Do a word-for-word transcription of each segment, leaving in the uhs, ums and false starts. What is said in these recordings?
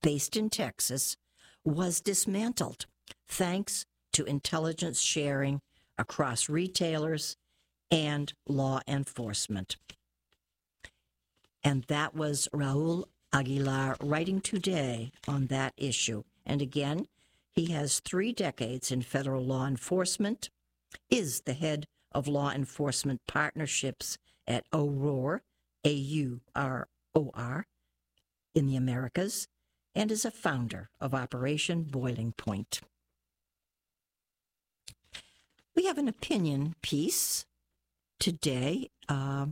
based in Texas, was dismantled thanks to intelligence sharing across retailers and law enforcement. And that was Raul Aguilar writing today on that issue. And again, he has three decades in federal law enforcement, is the head of law enforcement partnerships at A U R O R, A U R O R, in the Americas, and is a founder of Operation Boiling Point. We have an opinion piece today uh,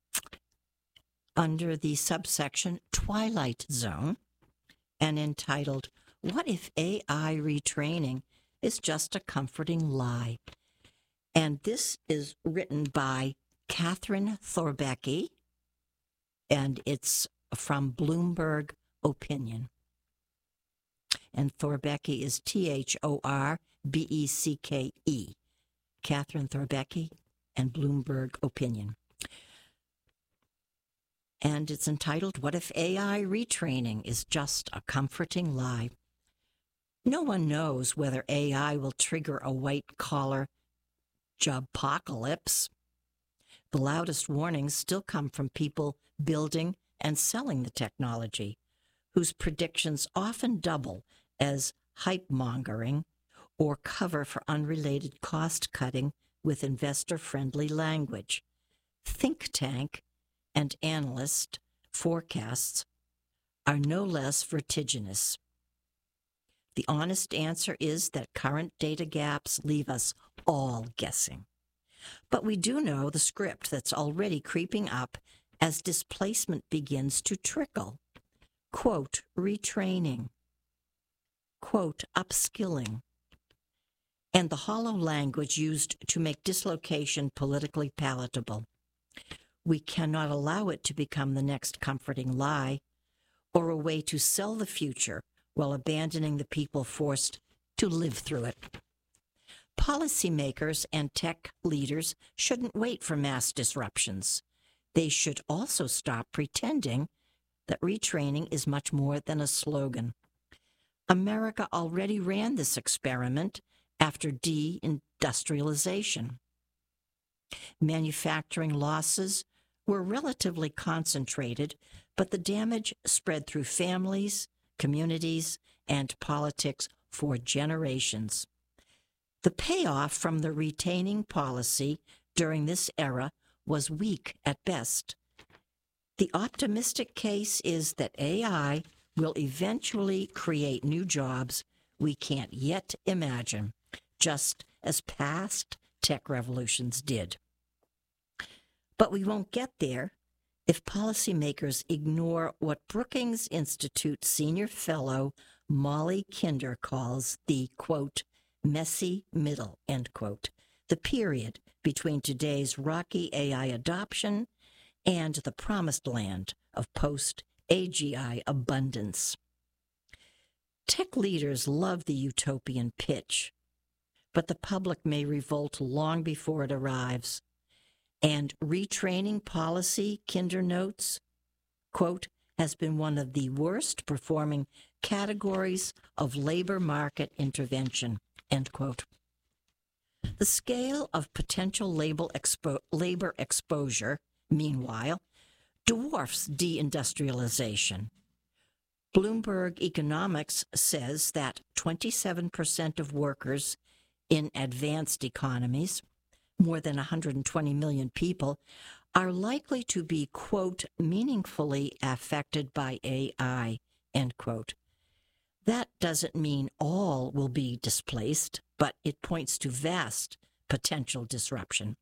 under the subsection Twilight Zone and entitled, What if A I Retraining is Just a Comforting Lie? And this is written by Catherine Thorbecke, and it's from Bloomberg Opinion. And Thorbecke is T H O R B E C K E. Catherine Thorbecke and Bloomberg Opinion. And it's entitled, What if A I Retraining is Just a Comforting Lie? No one knows whether A I will trigger a white-collar jobpocalypse. The loudest warnings still come from people building and selling the technology, whose predictions often double as hype-mongering or cover for unrelated cost-cutting with investor-friendly language. Think tank and analyst forecasts are no less vertiginous. The honest answer is that current data gaps leave us all guessing. But we do know the script that's already creeping up as displacement begins to trickle. Quote, retraining. Quote, upskilling. And the hollow language used to make dislocation politically palatable. We cannot allow it to become the next comforting lie or a way to sell the future while abandoning the people forced to live through it. Policymakers and tech leaders shouldn't wait for mass disruptions. They should also stop pretending that retraining is much more than a slogan. America already ran this experiment after deindustrialization. Manufacturing losses were relatively concentrated, but the damage spread through families, communities, and politics for generations. The payoff from the retaining policy during this era was weak at best. The optimistic case is that A I will eventually create new jobs we can't yet imagine, just as past tech revolutions did. But we won't get there if policymakers ignore what Brookings Institute senior fellow Molly Kinder calls the, quote, messy middle, end quote, the period between today's rocky A I adoption and the promised land of post-A G I abundance. Tech leaders love the utopian pitch, but the public may revolt long before it arrives. And retraining policy, Kinder notes, quote, has been one of the worst performing categories of labor market intervention, end quote. The scale of potential labor, expo- labor exposure, meanwhile, dwarfs deindustrialization. Bloomberg Economics says that twenty-seven percent of workers in advanced economies, more than one hundred twenty million people, are likely to be, quote, meaningfully affected by A I, end quote. That doesn't mean all will be displaced, but it points to vast potential disruption.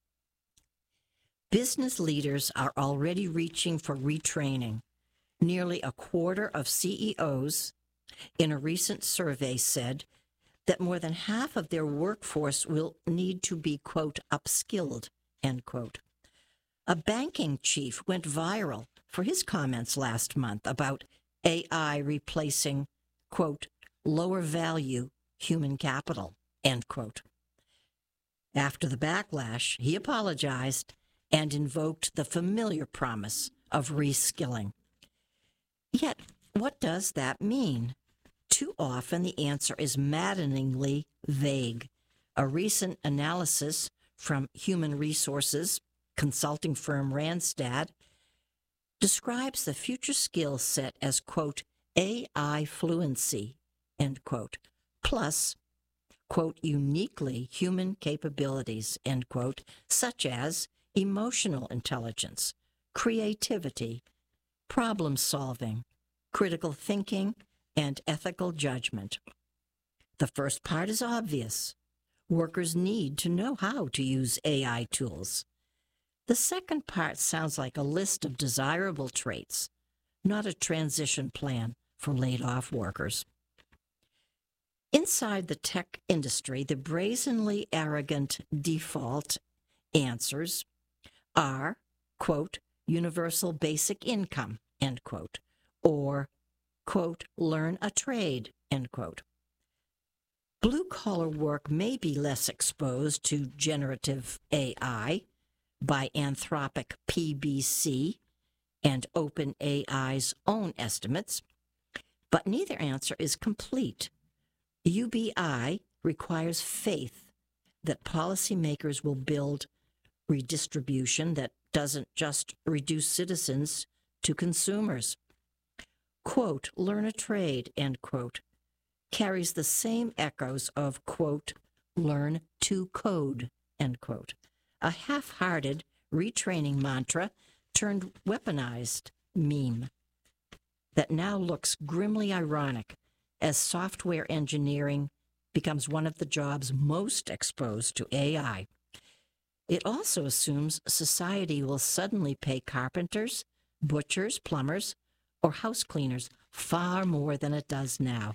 Business leaders are already reaching for retraining. Nearly a quarter of C E Os in a recent survey said that more than half of their workforce will need to be, quote, upskilled, end quote. A banking chief went viral for his comments last month about A I replacing, quote, lower value human capital, end quote. After the backlash, he apologized and invoked the familiar promise of reskilling. Yet, What does that mean? Too often the answer is maddeningly vague. A recent analysis from human resources consulting firm Randstad describes the future skill set as, quote, A I fluency, end quote, plus, quote, uniquely human capabilities, end quote, such as emotional intelligence, creativity, problem solving, critical thinking, and ethical judgment. The first part is obvious. Workers need to know how to use A I tools. The second part sounds like a list of desirable traits, not a transition plan for laid-off workers. Inside the tech industry, the brazenly arrogant default answers are, quote, universal basic income, end quote, or, quote, learn a trade, end quote. Blue-collar work may be less exposed to generative A I by Anthropic P B C and OpenAI's own estimates, but neither answer is complete. U B I requires faith that policymakers will build redistribution that doesn't just reduce citizens to consumers. Quote, learn a trade, end quote, carries the same echoes of, quote, learn to code, end quote, a half-hearted retraining mantra turned weaponized meme that now looks grimly ironic as software engineering becomes one of the jobs most exposed to A I. It also assumes society will suddenly pay carpenters, butchers, plumbers, or house cleaners far more than it does now.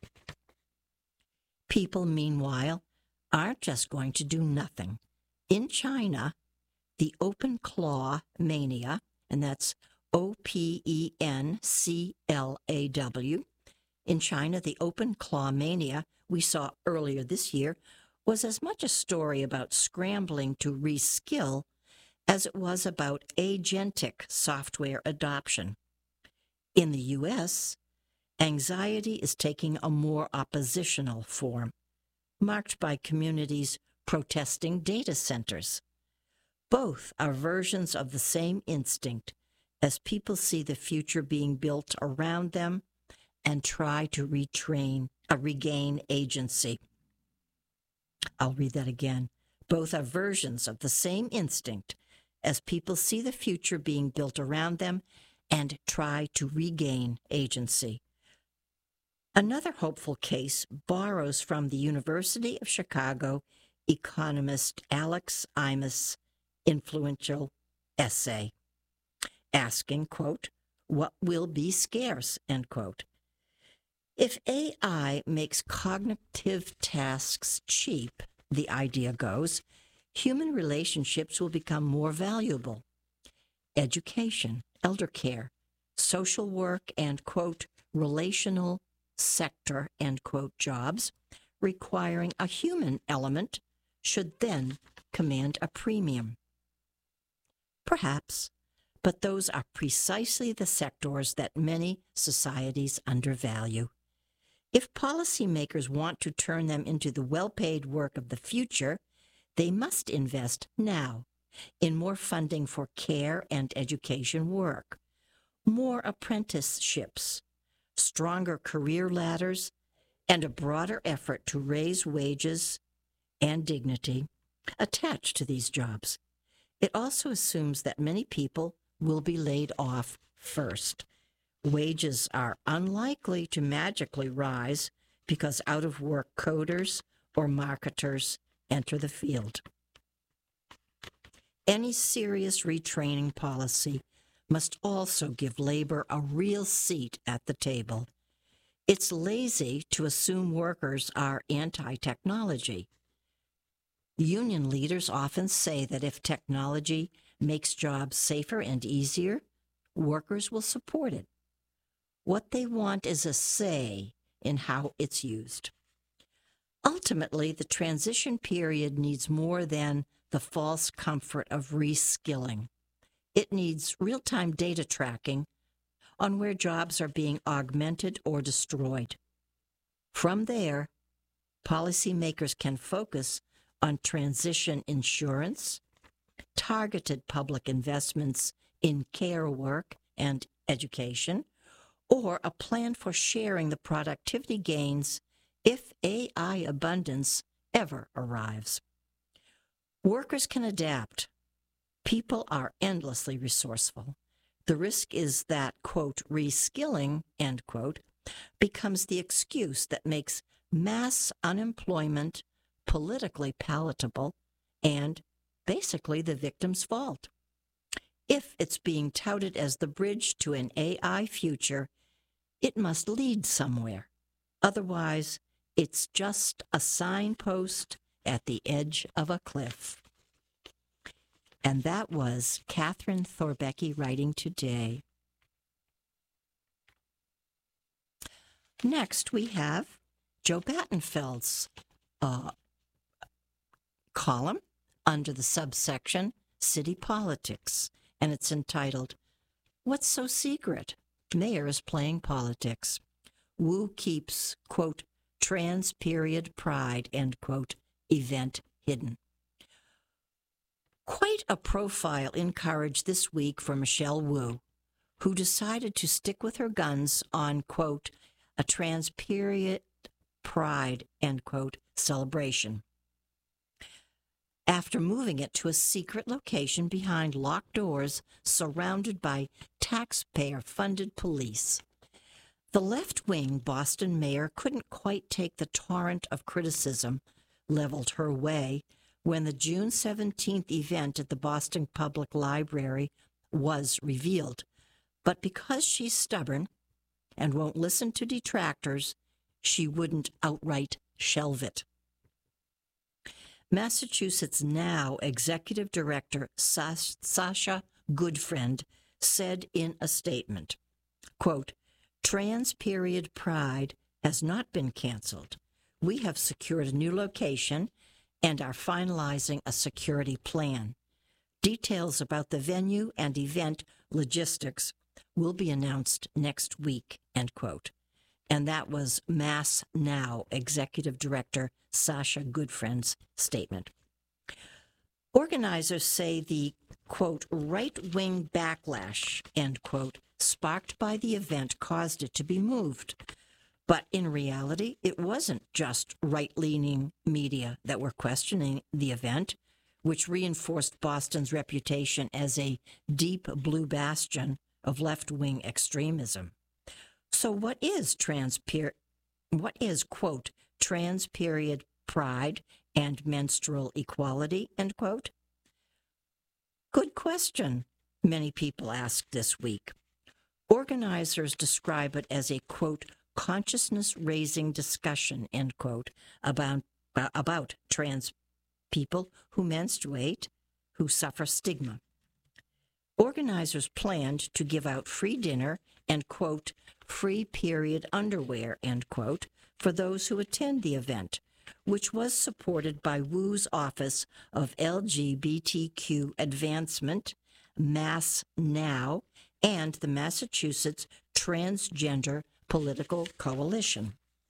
People, meanwhile, aren't just going to do nothing. In China, the open claw mania, and that's O P E N C L A W, in China, the open claw mania we saw earlier this year was as much a story about scrambling to reskill as it was about agentic software adoption. In the U S, anxiety is taking a more oppositional form, marked by communities protesting data centers. Both are versions of the same instinct as people see the future being built around them and try to retrain, uh, regain agency. I'll read that again. Both are versions of the same instinct as people see the future being built around them and try to regain agency. Another hopeful case borrows from the University of Chicago economist Alex Imus' influential essay, asking, quote, what will be scarce, end quote. If A I makes cognitive tasks cheap, the idea goes, human relationships will become more valuable. Education, elder care, social work, and, quote, relational sector, end quote, jobs requiring a human element should then command a premium. Perhaps, but those are precisely the sectors that many societies undervalue. If policymakers want to turn them into the well-paid work of the future, they must invest now in more funding for care and education work, more apprenticeships, stronger career ladders, and a broader effort to raise wages and dignity attached to these jobs. It also assumes that many people will be laid off first. Wages are unlikely to magically rise because out-of-work coders or marketers enter the field. Any serious retraining policy must also give labor a real seat at the table. It's lazy to assume workers are anti-technology. Union leaders often say that if technology makes jobs safer and easier, workers will support it. What they want is a say in how it's used. Ultimately, the transition period needs more than the false comfort of reskilling. It needs real-time data tracking on where jobs are being augmented or destroyed. From there, policymakers can focus on transition insurance, targeted public investments in care work and education, or a plan for sharing the productivity gains if A I abundance ever arrives. Workers can adapt. People are endlessly resourceful. The risk is that, quote, reskilling, end quote, becomes the excuse that makes mass unemployment politically palatable and basically the victim's fault. If it's being touted as the bridge to an A I future, it must lead somewhere. Otherwise, it's just a signpost at the edge of a cliff. And that was Catherine Thorbecke writing today. Next, we have Joe Battenfeld's uh, column under the subsection City Politics, and it's entitled, What's So Secret? Mayor is Playing Politics. Wu keeps, quote, trans period pride, end quote, event hidden. Quite a profile encouraged this week for Michelle Wu, who decided to stick with her guns on, quote, a trans period pride, end quote, celebration, after moving it to a secret location behind locked doors surrounded by taxpayer-funded police. The left-wing Boston mayor couldn't quite take the torrent of criticism leveled her way when the June seventeenth event at the Boston Public Library was revealed. But because she's stubborn and won't listen to detractors, she wouldn't outright shelve it. Massachusetts Now Executive Director Sas- Sasha Goodfriend said in a statement, quote, trans period pride has not been canceled. We have secured a new location and are finalizing a security plan. Details about the venue and event logistics will be announced next week, end quote. And that was Mass Now Executive Director Sasha Goodfriend's statement. Organizers say the, quote, right-wing backlash, end quote, sparked by the event caused it to be moved. But in reality, it wasn't just right-leaning media that were questioning the event, which reinforced Boston's reputation as a deep blue bastion of left-wing extremism. So what is trans per- what is, quote, trans period pride and menstrual equality, end quote? Good question, many people asked this week. Organizers describe it as a, quote, consciousness-raising discussion, end quote, about, uh, about trans people who menstruate, who suffer stigma. Organizers planned to give out free dinner and, quote, free period underwear, end quote, for those who attend the event, which was supported by Wu's Office of L G B T Q Advancement, Mass Now, and the Massachusetts Transgender Political Coalition.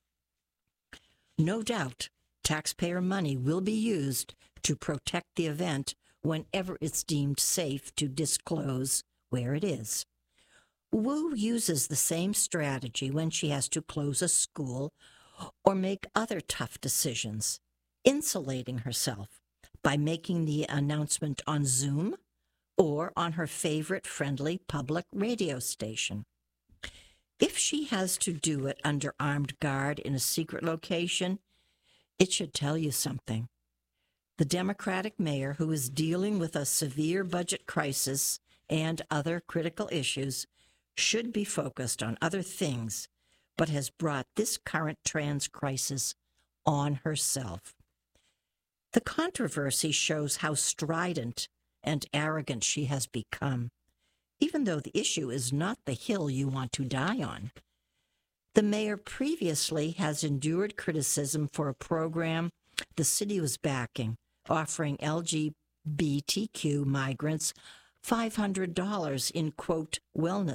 No doubt, taxpayer money will be used to protect the event whenever it's deemed safe to disclose where it is. Wu uses the same strategy when she has to close a school or make other tough decisions, insulating herself by making the announcement on Zoom or on her favorite friendly public radio station. If she has to do it under armed guard in a secret location, it should tell you something. The Democratic mayor, who is dealing with a severe budget crisis and other critical issues, should be focused on other things, but has brought this current trans crisis on herself. The controversy shows how strident and arrogant she has become, even though the issue is not the hill you want to die on. The mayor previously has endured criticism for a program the city was backing, offering L G B T Q migrants five hundred dollars in, quote, wellness,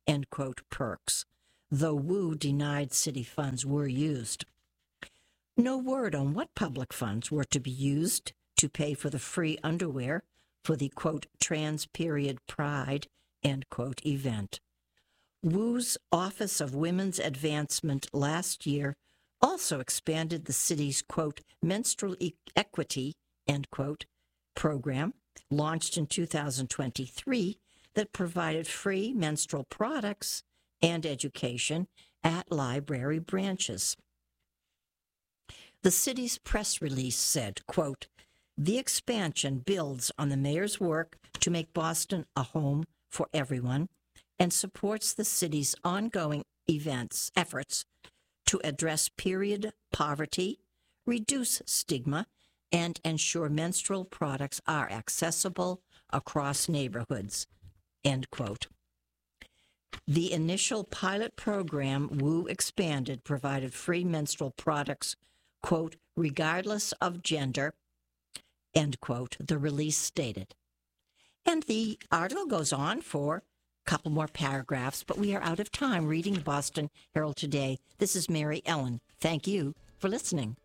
end quote, perks, though Wu denied city funds were used. No word on what public funds were to be used to pay for the free underwear for the, quote, trans-period pride, end quote, event. Wu's Office of Women's Advancement last year also expanded the city's, quote, menstrual e- equity, end quote, program, launched in two thousand twenty-three, that provided free menstrual products and education at library branches. The city's press release said, quote, the expansion builds on the mayor's work to make Boston a home for everyone and supports the city's ongoing events, efforts to address period poverty, reduce stigma, and ensure menstrual products are accessible across neighborhoods, end quote. The initial pilot program Wu expanded provided free menstrual products, quote, regardless of gender, end quote, the release stated. And the article goes on for a couple more paragraphs, but we are out of time reading the Boston Herald today. This is Mary Ellen. Thank you for listening.